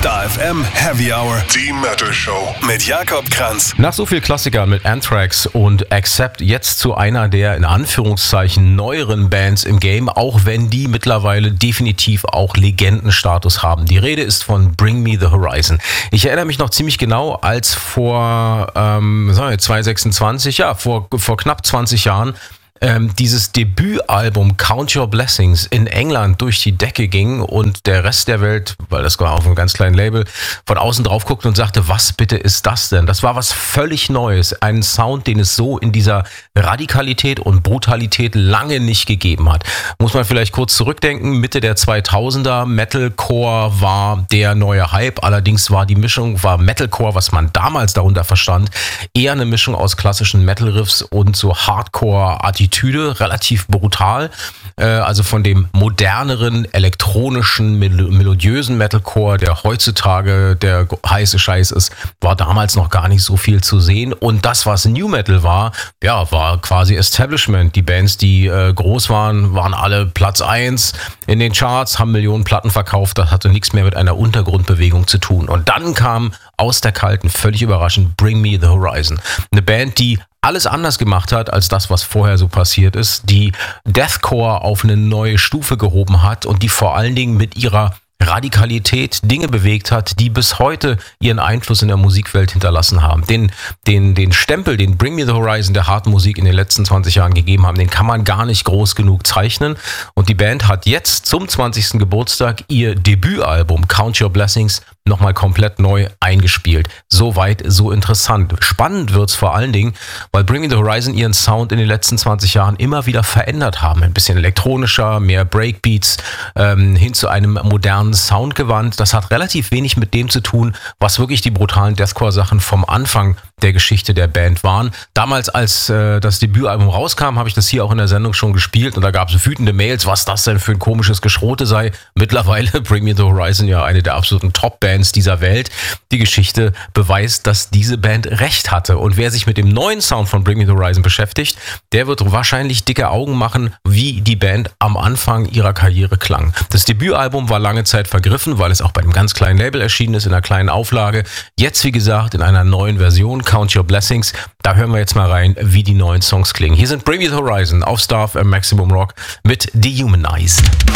Star FM Heavy Hour, die Metal Show mit Jakob Kranz. Nach so viel Klassikern mit Anthrax und Accept jetzt zu einer der in Anführungszeichen neueren Bands im Game, auch wenn die mittlerweile definitiv auch Legendenstatus haben. Die Rede ist von Bring Me the Horizon. Ich erinnere mich noch ziemlich genau, als vor 2026, vor knapp 20 Jahren dieses Debütalbum Count Your Blessings in England durch die Decke ging und der Rest der Welt, weil das war auf einem ganz kleinen Label, von außen drauf guckte und sagte, was bitte ist das denn? Das war was völlig Neues, einen Sound, den es so in dieser Radikalität und Brutalität lange nicht gegeben hat. Muss man vielleicht kurz zurückdenken, Mitte der 2000er, Metalcore war der neue Hype, allerdings war Metalcore, was man damals darunter verstand, eher eine Mischung aus klassischen Metal-Riffs und so Hardcore-Attitüde, relativ brutal, also von dem moderneren, elektronischen, melodiösen Metalcore, der heutzutage der heiße Scheiß ist, war damals noch gar nicht so viel zu sehen. Und das, was New Metal war quasi Establishment. Die Bands, die groß waren, waren alle Platz 1 in den Charts, haben Millionen Platten verkauft, das hatte nichts mehr mit einer Untergrundbewegung zu tun. Und dann kam aus der Kalten, völlig überraschend, Bring Me the Horizon. Eine Band, die alles anders gemacht hat als das, was vorher so passiert ist, die Deathcore auf eine neue Stufe gehoben hat und die vor allen Dingen mit ihrer Radikalität Dinge bewegt hat, die bis heute ihren Einfluss in der Musikwelt hinterlassen haben. Den Stempel, den Bring Me the Horizon der harten Musik in den letzten 20 Jahren gegeben haben, den kann man gar nicht groß genug zeichnen. Und die Band hat jetzt zum 20. Geburtstag ihr Debütalbum Count Your Blessings nochmal komplett neu eingespielt. Soweit, so interessant. Spannend wird's vor allen Dingen, weil Bring Me the Horizon ihren Sound in den letzten 20 Jahren immer wieder verändert haben. Ein bisschen elektronischer, mehr Breakbeats, hin zu einem modernen Sound gewandt. Das hat relativ wenig mit dem zu tun, was wirklich die brutalen Deathcore-Sachen vom Anfang der Geschichte der Band waren. Damals, als das Debütalbum rauskam, habe ich das hier auch in der Sendung schon gespielt und da gab es wütende Mails, was das denn für ein komisches Geschrote sei. Mittlerweile Bring Me the Horizon ja eine der absoluten Top-Bands dieser Welt. Die Geschichte beweist, dass diese Band recht hatte. Und wer sich mit dem neuen Sound von Bring Me the Horizon beschäftigt, der wird wahrscheinlich dicke Augen machen, wie die Band am Anfang ihrer Karriere klang. Das Debütalbum war lange Zeit vergriffen, weil es auch bei einem ganz kleinen Label erschienen ist, in einer kleinen Auflage. Jetzt, wie gesagt, in einer neuen Version, Count Your Blessings. Da hören wir jetzt mal rein, wie die neuen Songs klingen. Hier sind Bring Me the Horizon auf Star FM Maximum Rock mit Dehumanized.